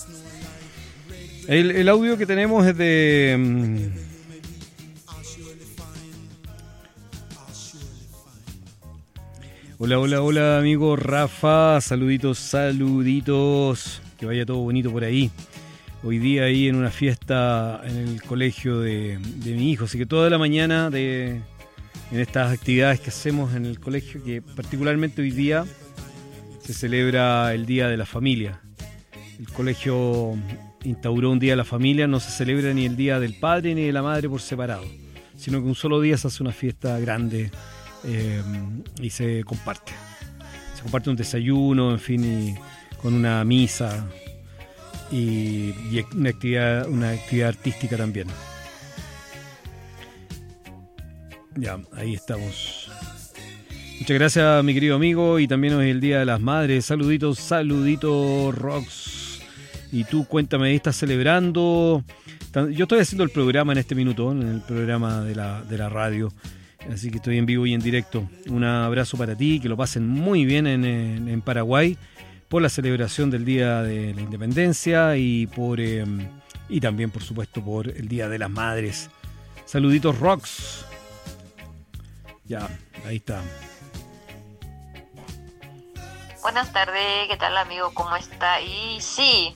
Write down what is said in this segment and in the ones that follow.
El audio que tenemos es de... Hola, amigo Rafa. Saluditos. Que vaya todo bonito por ahí. Hoy día ahí en una fiesta en el colegio de mi hijo. Así que toda la mañana en estas actividades que hacemos en el colegio, que particularmente hoy día se celebra el Día de la Familia. El colegio instauró un Día de la Familia, no se celebra ni el Día del Padre ni de la Madre por separado, sino que un solo día se hace una fiesta grande y se comparte. Se comparte un desayuno, en fin, y con una misa y una actividad artística también. Ya, ahí estamos. Muchas gracias, mi querido amigo, y también hoy es el Día de las Madres. Saluditos, Rox. Y tú, cuéntame, ¿estás celebrando? Yo estoy haciendo el programa en este minuto, en el programa de la radio, así que estoy en vivo y en directo. Un abrazo para ti, que lo pasen muy bien en Paraguay por la celebración del Día de la Independencia y también, por supuesto, por el Día de las Madres. Saluditos, Rox. Ya, ahí está. Buenas tardes, ¿qué tal, amigo? ¿Cómo está? Y sí,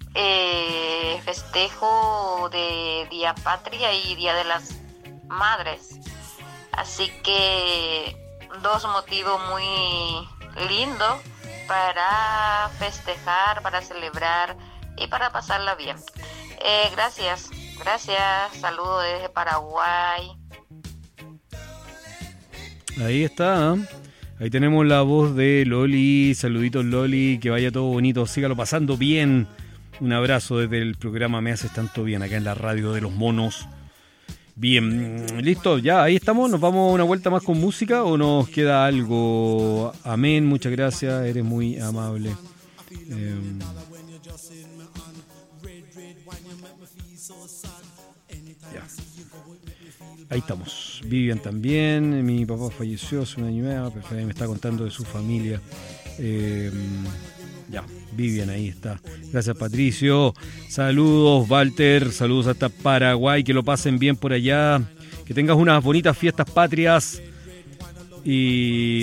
festejo de Día Patria y Día de las Madres. Así que dos motivos muy lindos para festejar, para celebrar y para pasarla bien. Gracias. Saludos desde Paraguay. Ahí está. Ahí tenemos la voz de Loli. Saluditos, Loli, que vaya todo bonito, sígalo pasando bien. Un abrazo desde el programa Me Haces Tanto Bien, acá en la radio de los monos. Bien, listo, ya, ahí estamos. ¿Nos vamos a una vuelta más con música o nos queda algo? Amén, muchas gracias, eres muy amable. Ya. Ahí estamos. Vivian también. Mi papá falleció hace un año y medio, pero me está contando de su familia. Ya, Vivian, ahí está. Gracias, Patricio. Saludos, Walter. Saludos hasta Paraguay. Que lo pasen bien por allá. Que tengas unas bonitas fiestas patrias. Y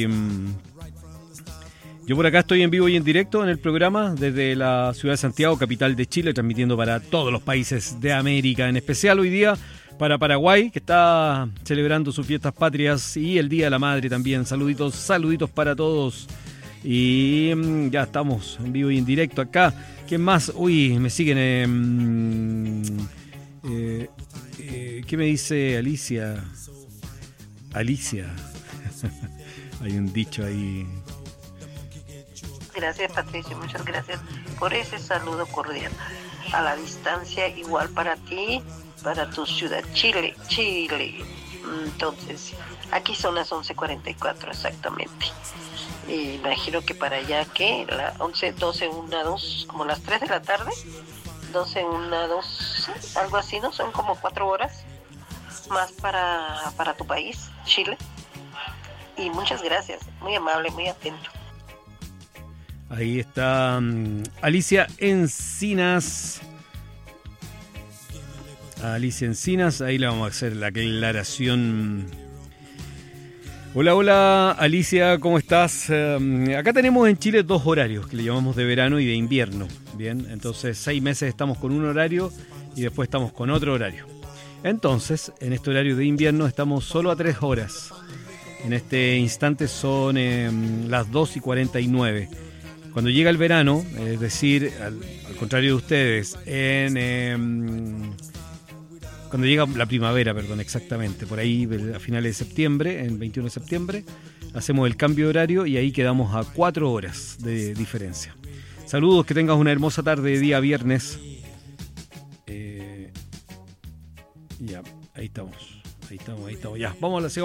yo por acá estoy en vivo y en directo en el programa desde la ciudad de Santiago, capital de Chile, transmitiendo para todos los países de América, en especial hoy día para Paraguay, que está celebrando sus fiestas patrias, y el Día de la Madre también. Saluditos para todos. Y ya estamos en vivo y en directo acá. ¿Quién más? Uy, me siguen. ¿Qué me dice Alicia? Hay un dicho ahí. Gracias, Patricio, muchas gracias por ese saludo cordial. A la distancia, igual para ti, para tu ciudad, Chile. Entonces, aquí son las 11:44 exactamente. Y imagino que para allá, ¿qué? La 11, 12, 1, 2, como las 3 de la tarde. 12, 1, 2, algo así, ¿no? Son como 4 horas más para tu país, Chile. Y muchas gracias, muy amable, muy atento. Ahí está Alicia Encinas. Ahí le vamos a hacer la aclaración. Hola, Alicia, ¿cómo estás? Acá tenemos en Chile 2 horarios que le llamamos de verano y de invierno. Bien, entonces 6 meses estamos con un horario y después estamos con otro horario. Entonces, en este horario de invierno estamos solo a 3 horas. En este instante son las 2:49. Cuando llega el verano, es decir, al contrario de ustedes, cuando llega la primavera, exactamente, por ahí a finales de septiembre, el 21 de septiembre, hacemos el cambio de horario y ahí quedamos a 4 horas de diferencia. Saludos, que tengas una hermosa tarde de día viernes. Ya, ahí estamos, ya, vamos a la segunda.